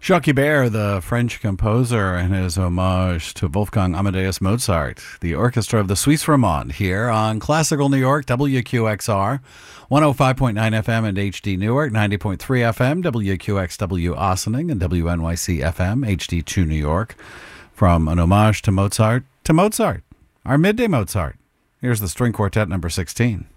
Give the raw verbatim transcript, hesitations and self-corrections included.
Jacques Ibert, the French composer, and his homage to Wolfgang Amadeus Mozart, the orchestra of the Suisse Romande, here on Classical New York, W Q X R, one oh five point nine F M and H D Newark, ninety point three F M, W Q X W Ossining, and W N Y C F M, H D two New York. From an homage to Mozart to Mozart, our midday Mozart. Here's the string quartet number sixteen.